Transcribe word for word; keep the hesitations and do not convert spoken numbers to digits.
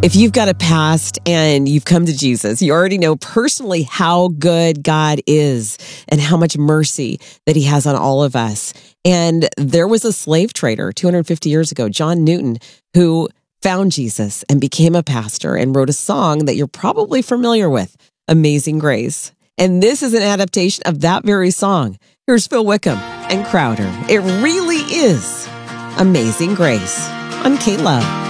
If you've got a past and you've come to Jesus, you already know personally how good God is and how much mercy that he has on all of us. And there was a slave trader two hundred fifty years ago, John Newton, who found Jesus and became a pastor and wrote a song that you're probably familiar with, Amazing Grace. And this is an adaptation of that very song. Here's Phil Wickham and Crowder. It really is Amazing Grace on K-Love.